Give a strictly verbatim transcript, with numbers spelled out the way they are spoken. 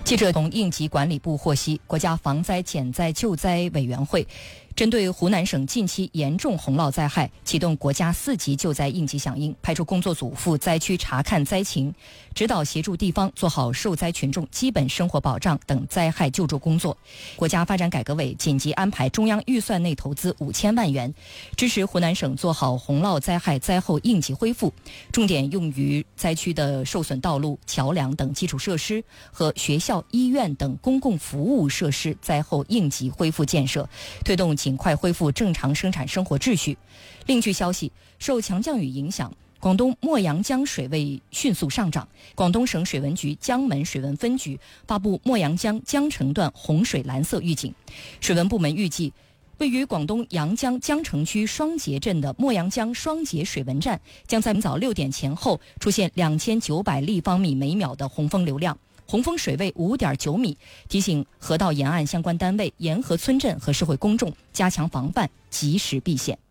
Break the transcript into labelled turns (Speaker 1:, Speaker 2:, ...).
Speaker 1: 记者从应急管理部获悉，国家防灾减灾救灾委员会针对湖南省近期严重洪涝灾害，启动国家四级救灾应急响应，派出工作组赴灾区查看灾情，指导协助地方做好受灾群众基本生活保障等灾害救助工作。国家发展改革委紧急安排中央预算内投资五千万元，支持湖南省做好洪涝灾害灾后应急恢复，重点用于灾区的受损道路、桥梁等基础设施和学校、医院等公共服务设施灾后应急恢复建设，推动尽快恢复正常生产生活秩序。另据消息，受强降雨影响，广东墨阳江水位迅速上涨，广东省水文局江门水文分局发布墨阳江江城段洪水蓝色预警。水文部门预计，位于广东阳江江城区双节镇的墨阳江双节水文站将在明早六点前后出现两千九百立方米每秒的洪峰流量，洪峰水位 五点九米，提醒河道沿岸相关单位、沿河村镇和社会公众加强防范，及时避险。